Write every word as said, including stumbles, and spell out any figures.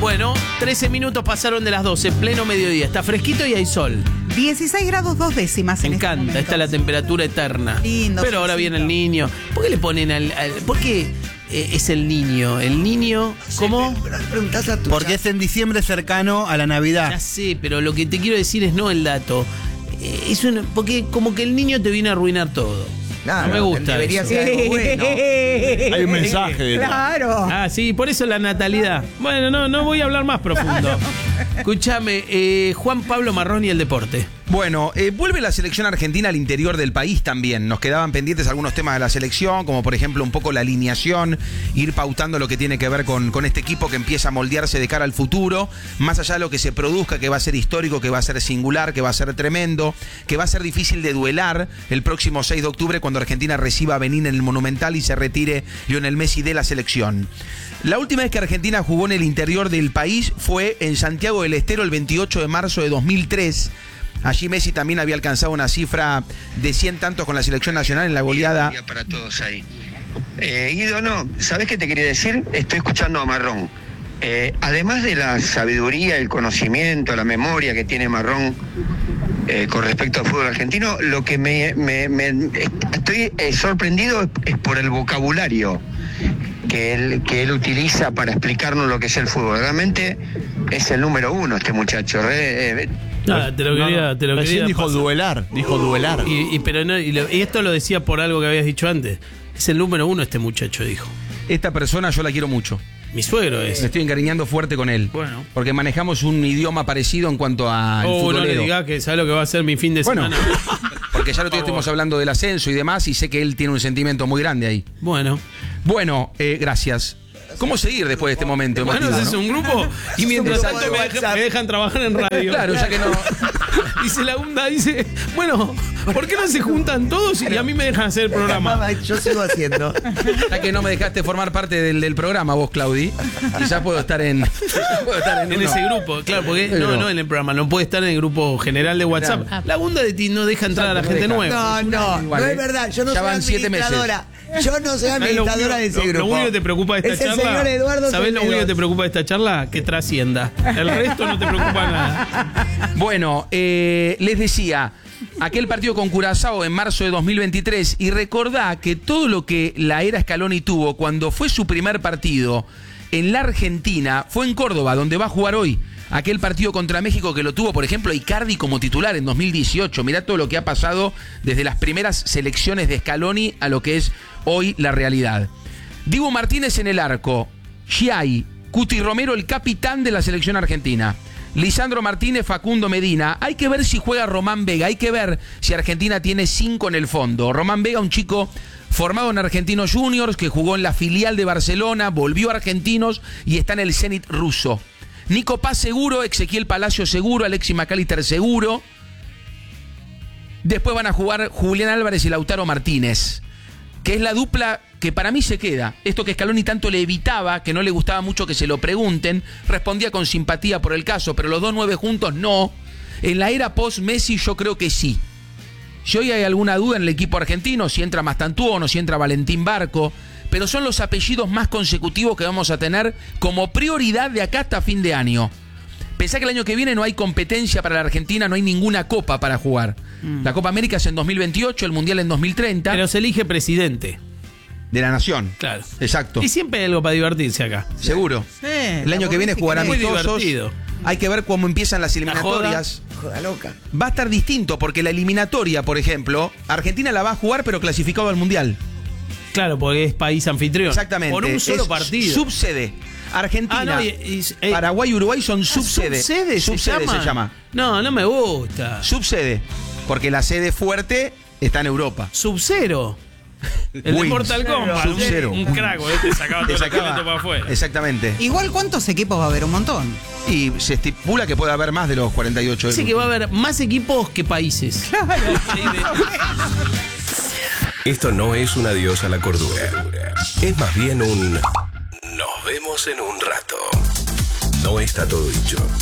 Bueno, trece minutos pasaron de las doce, pleno mediodía. Está fresquito y hay sol. dieciséis grados dos décimas Me en encanta, este momento. esta es la temperatura eterna. Lindo, Pero ahora fresquito. viene el niño. ¿Por qué le ponen al... al- ¿Por qué eh, es el niño? El niño, ¿cómo? Preguntás a tu Porque es en diciembre cercano a la Ya Navidad. sé, pero lo que te quiero decir es no el dato. Eh, es un, porque como que el niño te viene a arruinar todo. Claro, no me gusta debería eso. ser algo bueno. Hay un mensaje detrás. Claro. Ah, sí, por eso la natalidad. Bueno, no, no voy a hablar más profundo. Escúchame, eh, Juan Pablo Marrón y el deporte. Bueno, eh, vuelve la selección argentina al interior del país también. Nos quedaban pendientes algunos temas de la selección, como por ejemplo un poco la alineación, ir pautando lo que tiene que ver con, con este equipo que empieza a moldearse de cara al futuro, más allá de lo que se produzca, que va a ser histórico, que va a ser singular, que va a ser tremendo, que va a ser difícil de duelar el próximo seis de octubre cuando Argentina reciba a Benín en el Monumental y se retire Lionel Messi de la selección. La última vez que Argentina jugó en el interior del país fue en Santiago del Estero el veintiocho de marzo de dos mil tres. Allí Messi también había alcanzado una cifra de cien tantos con la selección nacional en la goleada. Para todos ahí. Eh, Guido, no, ¿sabés qué te quería decir? Estoy escuchando a Marrón. Eh, además de la sabiduría, el conocimiento, la memoria que tiene Marrón eh, con respecto al fútbol argentino, lo que me, me- me- estoy eh, sorprendido es, es por el vocabulario que él, que él utiliza para explicarnos lo que es el fútbol. Realmente es el número uno este muchacho. eh, eh, Nada, te lo quería, te lo Recién quería dijo pasar. duelar, dijo duelar. Y, y- pero no, y, lo- y esto lo decía por algo que habías dicho antes. Es el número uno este muchacho, dijo. Esta persona yo la quiero mucho. Mi suegro Me es. estoy encariñando fuerte con él. Bueno. Porque manejamos un idioma parecido en cuanto al Oh, no le futbolero. digas que sabe lo que va a ser mi fin de Bueno, semana. porque ya lo Por favor. estuvimos hablando del ascenso y demás y sé que él tiene un sentimiento muy grande ahí. Bueno. Bueno, eh, gracias. ¿Cómo seguir después de este momento Bueno, emotivo, ese es no? un grupo y mientras grupo tanto de me, dejan- WhatsApp. me dejan trabajar en radio. Claro, ya que no. Dice la UNDA, dice, bueno, ¿por qué no se juntan todos y a mí me dejan hacer el programa? Yo sigo haciendo. Ya que no me dejaste formar parte del, del programa, vos, Claudi. Quizás puedo estar en. puedo estar en, En uno. ese grupo, claro, porque Pero- no, no en el programa, no puede estar en el grupo general de WhatsApp. La UNDA de ti no deja entrar a la Exacto, no gente deja. nueva. No, no, Igual, no ¿eh? es verdad. Yo no Ya soy van siete meses. administradora. Yo no soy ¿Sabés lo administradora único- de ese lo- grupo. Lo único que te preocupa de esta es el charla. señor Eduardo ¿Sabés lo único que te Solteros. preocupa de esta charla? Que trascienda. El resto no te preocupa nada. Bueno, eh, les decía, aquel partido con Curazao en marzo de dos mil veintitrés, y recordá que todo lo que la era Scaloni tuvo cuando fue su primer partido en la Argentina fue en Córdoba, donde va a jugar hoy. Aquel partido contra México que lo tuvo, por ejemplo, Icardi como titular en dos mil dieciocho. Mirá todo lo que ha pasado desde las primeras selecciones de Scaloni a lo que es hoy la realidad. Dibu Martínez en el arco, Giai, Cuti Romero el capitán de la selección argentina, Lisandro Martínez, Facundo Medina. Hay que ver si juega Román Vega, hay que ver si Argentina tiene cinco en el fondo. Román Vega, un chico formado en Argentinos Juniors, que jugó en la filial de Barcelona, volvió a Argentinos y está en el Zenit ruso. Nico Paz seguro, Ezequiel Palacio seguro, Alexis McAllister seguro. Después van a jugar Julián Álvarez y Lautaro Martínez, que es la dupla que para mí se queda. Esto que Scaloni tanto le evitaba, que no le gustaba mucho que se lo pregunten, respondía con simpatía por el caso, pero los dos nueve juntos no. En la era post-Messi yo creo que sí. Si hoy hay alguna duda en el equipo argentino, si entra Mastantuono, si entra Valentín Barco, pero son los apellidos más consecutivos que vamos a tener como prioridad de acá hasta fin de año. Pensá que el año que viene no hay competencia para la Argentina, no hay ninguna copa para jugar. La Copa América es en dos mil veintiocho, el Mundial en dos mil treinta. Pero se elige presidente. De la Nación. Claro. Exacto. Y siempre hay algo para divertirse acá. Seguro. Sí, El año la que viene política jugarán es muy amistosos. divertido. Hay que ver cómo empiezan las La joda. eliminatorias. Joda loca. Va a estar distinto porque la eliminatoria, por ejemplo, Argentina la va a jugar pero clasificado al Mundial. Claro, porque es país anfitrión. Exactamente. Por un solo Es partido. Subsede. Argentina, Ah, no, y- y- eh, Paraguay y Uruguay son Ah, subsede. ¿Subsede se Subsede llama? se llama. No, no me gusta. Subsede. Porque la sede fuerte está en Europa. Sub-Zero. El de Wings. Mortal Kombat. Sub-Zero. Un crack, este sacaba todo Te el sacaba- esqueleto para afuera. Exactamente. Igual, ¿cuántos equipos va a haber? Un montón. Y se estipula que puede haber más de los cuarenta y ocho. Dice que va a haber más equipos que países. Esto no es un adiós a la cordura. Es más bien un nos vemos en un rato. No está todo dicho.